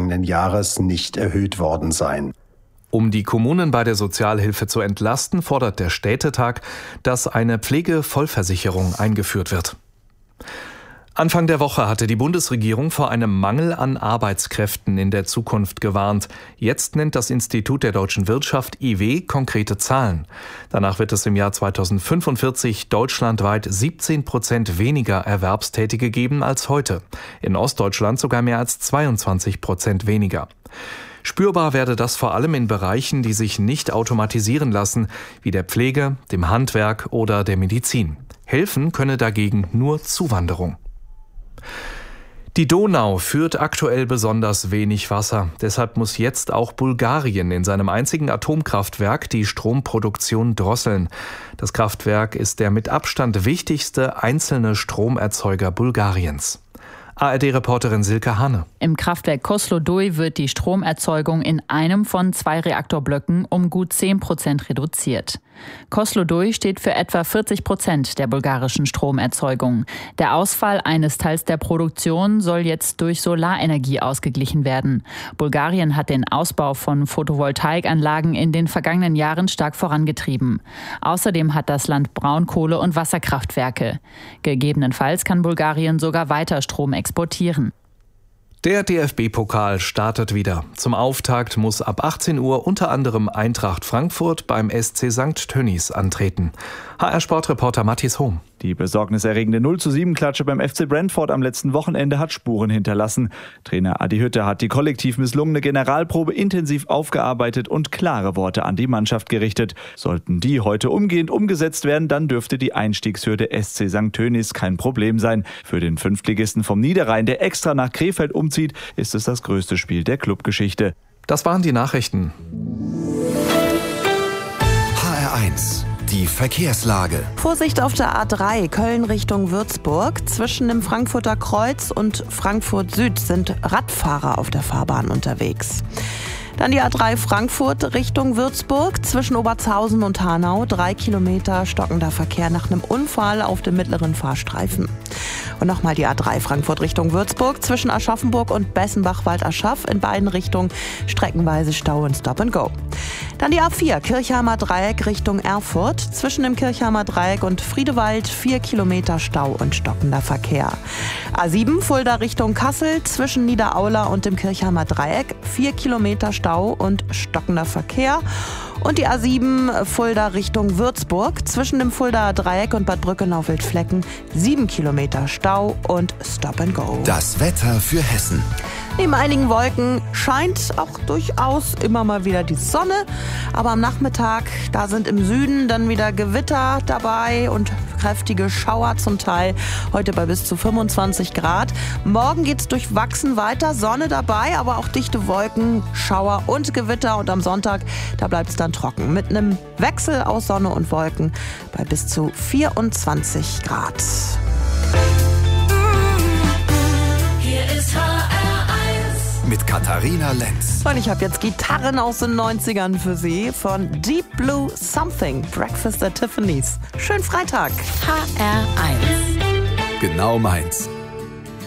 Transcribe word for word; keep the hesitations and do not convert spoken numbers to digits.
vergangenen Jahres nicht erhöht worden seien. Um die Kommunen bei der Sozialhilfe zu entlasten, fordert der Städtetag, dass eine Pflegevollversicherung eingeführt wird. Anfang der Woche hatte die Bundesregierung vor einem Mangel an Arbeitskräften in der Zukunft gewarnt. Jetzt nennt das Institut der deutschen Wirtschaft I W konkrete Zahlen. Danach wird es im Jahr zweitausendfünfundvierzig deutschlandweit siebzehn Prozent weniger Erwerbstätige geben als heute. In Ostdeutschland sogar mehr als zweiundzwanzig Prozent weniger. Spürbar werde das vor allem in Bereichen, die sich nicht automatisieren lassen, wie der Pflege, dem Handwerk oder der Medizin. Helfen könne dagegen nur Zuwanderung. Die Donau führt aktuell besonders wenig Wasser. Deshalb muss jetzt auch Bulgarien in seinem einzigen Atomkraftwerk die Stromproduktion drosseln. Das Kraftwerk ist der mit Abstand wichtigste einzelne Stromerzeuger Bulgariens. A R D-Reporterin Silke Hane. Im Kraftwerk Kozloduy wird die Stromerzeugung in einem von zwei Reaktorblöcken um gut zehn Prozent reduziert. Kozloduy steht für etwa vierzig Prozent der bulgarischen Stromerzeugung. Der Ausfall eines Teils der Produktion soll jetzt durch Solarenergie ausgeglichen werden. Bulgarien hat den Ausbau von Photovoltaikanlagen in den vergangenen Jahren stark vorangetrieben. Außerdem hat das Land Braunkohle- und Wasserkraftwerke. Gegebenenfalls kann Bulgarien sogar weiter Strom exportieren. Der D F B-Pokal startet wieder. Zum Auftakt muss ab achtzehn Uhr unter anderem Eintracht Frankfurt beim S C Sankt Tönnies antreten. H R-Sportreporter Matthias Hohm. Die besorgniserregende null zu sieben Klatsche beim F C Brentford am letzten Wochenende hat Spuren hinterlassen. Trainer Adi Hütter hat die kollektiv misslungene Generalprobe intensiv aufgearbeitet und klare Worte an die Mannschaft gerichtet. Sollten die heute umgehend umgesetzt werden, dann dürfte die Einstiegshürde S C Sankt Tönnies kein Problem sein. Für den Fünftligisten vom Niederrhein, der extra nach Krefeld umzieht, ist es das größte Spiel der Clubgeschichte. Das waren die Nachrichten. H R eins. Die Verkehrslage. Vorsicht auf der A drei Köln Richtung Würzburg. Zwischen dem Frankfurter Kreuz und Frankfurt Süd sind Radfahrer auf der Fahrbahn unterwegs. Dann die A drei Frankfurt Richtung Würzburg. Zwischen Obertshausen und Hanau drei Kilometer stockender Verkehr nach einem Unfall auf dem mittleren Fahrstreifen. Und nochmal die A drei Frankfurt Richtung Würzburg. Zwischen Aschaffenburg und Bessenbach-Waldaschaf in beiden Richtungen streckenweise Stau und Stop and Go. Dann die A vier Kirchheimer Dreieck Richtung Erfurt. Zwischen dem Kirchheimer Dreieck und Friedewald vier Kilometer Stau und stockender Verkehr. A sieben Fulda Richtung Kassel. Zwischen Niederaula und dem Kirchheimer Dreieck vier Kilometer Stau und stockender Verkehr. Und die A sieben Fulda Richtung Würzburg. Zwischen dem Fuldaer Dreieck und Bad Brückenau-Wildflecken sieben Kilometer Stau und Stop and Go. Das Wetter für Hessen. Neben einigen Wolken scheint auch durchaus immer mal wieder die Sonne. Aber am Nachmittag, da sind im Süden dann wieder Gewitter dabei und kräftige Schauer zum Teil. Heute bei bis zu fünfundzwanzig Grad. Morgen geht's durchwachsen weiter. Sonne dabei, aber auch dichte Wolken, Schauer und Gewitter. Und am Sonntag, da bleibt es dann trocken. Mit einem Wechsel aus Sonne und Wolken bei bis zu vierundzwanzig Grad. Hier ist H R eins mit Katharina Lenz. Und ich habe jetzt Gitarren aus den neunzigern für Sie von Deep Blue Something, Breakfast at Tiffany's. Schönen Freitag. H R eins. Genau meins.